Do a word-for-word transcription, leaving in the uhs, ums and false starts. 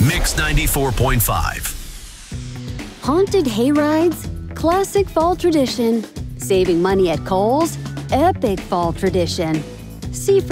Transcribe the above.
Mix ninety-four point five. Haunted hayrides, classic fall tradition. Saving money at Kohl's, epic fall tradition. See